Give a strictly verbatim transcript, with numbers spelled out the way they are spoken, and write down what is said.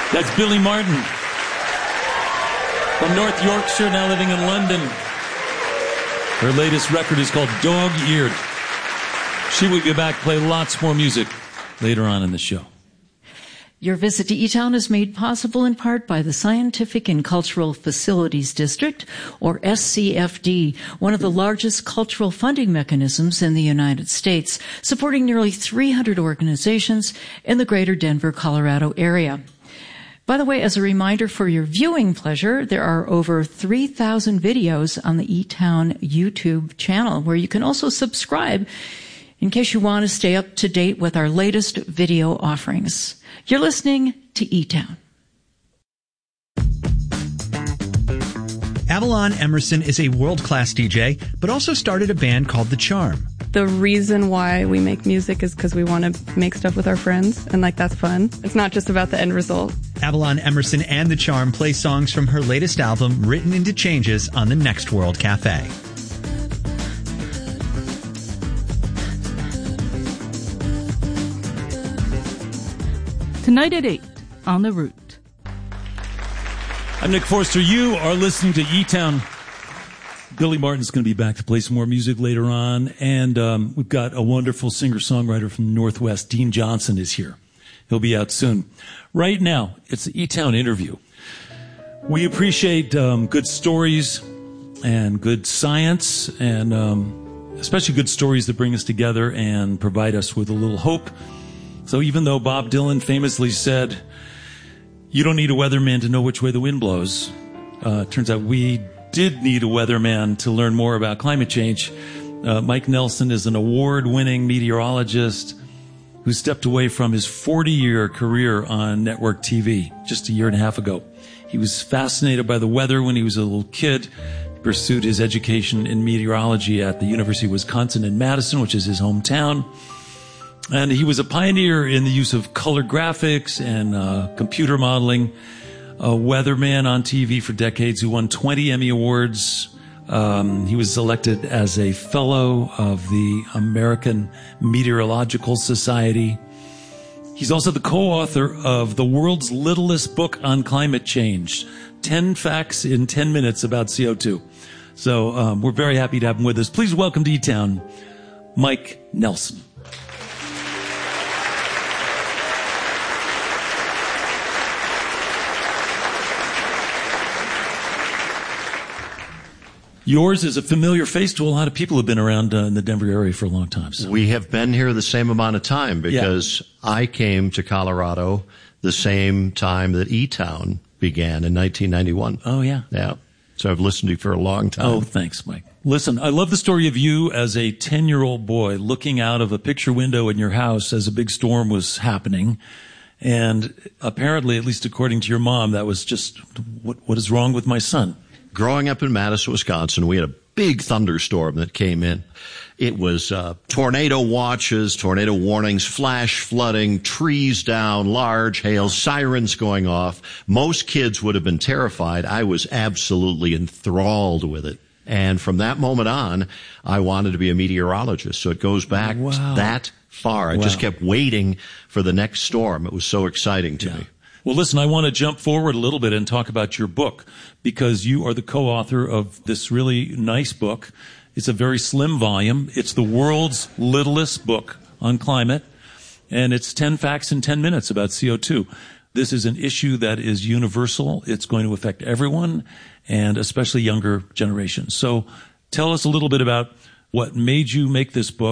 That's Billy Martin from North Yorkshire, now living in London. Her latest record is called Dog Eared. She will be back, play lots more music later on in the show. Your visit to E-Town is made possible in part by the Scientific and Cultural Facilities District, or S C F D, one of the largest cultural funding mechanisms in the United States, supporting nearly three hundred organizations in the greater Denver, Colorado area. By the way, as a reminder for your viewing pleasure, there are over three thousand videos on the E-Town YouTube channel, where you can also subscribe in case you want to stay up to date with our latest video offerings. You're listening to E-Town. Avalon Emerson is a world-class D J, but also started a band called The Charm. The reason why we make music is because we want to make stuff with our friends, and like that's fun. It's not just about the end result. Avalon Emerson and The Charm play songs from her latest album, Written into Changes, on the Next World Cafe. Tonight at eight, on The Root. I'm Nick Forster. You are listening to E-Town. Billy Martin's going to be back to play some more music later on. And um, we've got a wonderful singer-songwriter from the Northwest. Dean Johnson is here. He'll be out soon. Right now, it's the E-Town interview. We appreciate um, good stories and good science, and um, especially good stories that bring us together and provide us with a little hope. So even though Bob Dylan famously said, you don't need a weatherman to know which way the wind blows, uh, it turns out we did need a weatherman to learn more about climate change. Uh, Mike Nelson is an award-winning meteorologist who stepped away from his forty-year career on network T V just a year and a half ago. He was fascinated by the weather when he was a little kid. He pursued his education in meteorology at the University of Wisconsin in Madison, which is his hometown. And he was a pioneer in the use of color graphics and uh, computer modeling. A weatherman on T V for decades who won twenty Emmy Awards. Um, he was elected as a fellow of the American Meteorological Society. He's also the co-author of the world's littlest book on climate change, ten Facts in ten minutes about C O two. So um, we're very happy to have him with us. Please welcome to E-Town, Mike Nelson. Yours is a familiar face to a lot of people who have been around uh, in the Denver area for a long time. So. We have been here the same amount of time because yeah. I came to Colorado the same time that E-Town began in nineteen ninety-one. Oh, yeah. Yeah. So I've listened to you for a long time. Oh, thanks, Mike. Listen, I love the story of you as a ten-year-old boy looking out of a picture window in your house as a big storm was happening. And apparently, at least according to your mom, that was just, what, what is wrong with my son? Growing up in Madison, Wisconsin, we had a big thunderstorm that came in. It was uh, tornado watches, tornado warnings, flash flooding, trees down, large hail, sirens going off. Most kids would have been terrified. I was absolutely enthralled with it. And from that moment on, I wanted to be a meteorologist. So it goes back wow. that far. I wow. just kept waiting for the next storm. It was so exciting to yeah. me. Well, listen, I want to jump forward a little bit and talk about your book, because you are the co-author of this really nice book. It's a very slim volume. It's the world's littlest book on climate, and it's ten facts in ten minutes about C O two. This is an issue that is universal. It's going to affect everyone, and especially younger generations. So tell us a little bit about what made you make this book.